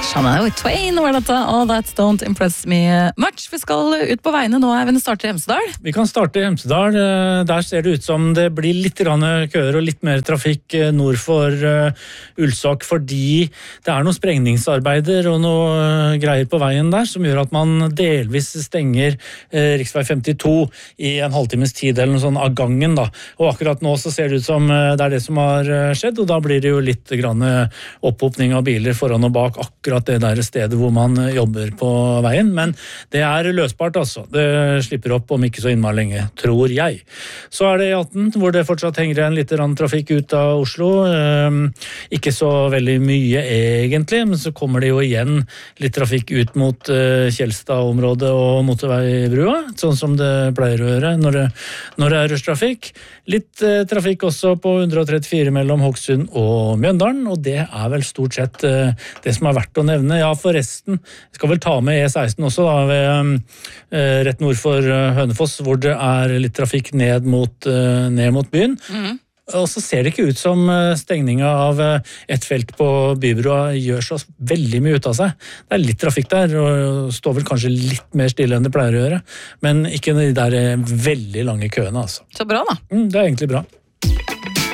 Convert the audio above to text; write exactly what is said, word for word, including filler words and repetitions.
Shania Twain var dette, og That Don't Impress Me Much. Vi skal ut på veiene nå, Eivind, starte i Hemsedal. Vi kan starte i Hemsedal. Der ser det ut som det blir litt køer og litt mer trafikk nord for Ulsåk, fordi det er noen sprengningsarbeider og noe greier på veien der, som gjør at man delvis stenger riksvei femtito i en halvtimes tid, eller noe sånn av gangen da. Og akkurat nå så ser det ut som det er det som har skjedd, og da blir det jo litt grann opphopning av biler foran og bak akkurat det der stedet hvor man jobber på veien, men det er løsbart altså. Det slipper opp om ikke så innmari lenge, tror jeg. Så er det E atten, hvor det fortsatt henger en litt trafikk ut av Oslo. Ikke så veldig mye egentlig, men så kommer det jo igjen litt trafikk ut mot Kjelstad-området og motorveibrua, sånn som det pleier å gjøre når det, når det er rushtrafikk. Litt trafikk også på hundre trettifire mellom Hokksund og Mjøndalen, og det er vel stort sett det som er verdt å nevne. Ja, forresten, jeg skal vel ta med E seksten også da, ved, uh, rett nord for uh, Hønefoss, hvor det er litt trafikk ned mot, uh, ned mot byen. Mm. Og så ser det ikke ut som stengninga av et felt på Bybrua gjør så veldig mye ut av seg. Det er litt trafikk der, og står vel kanskje litt mer stille enn det pleier å gjøre, men ikke de der veldig lange køene, altså. Så bra da. Mm, det er egentlig bra.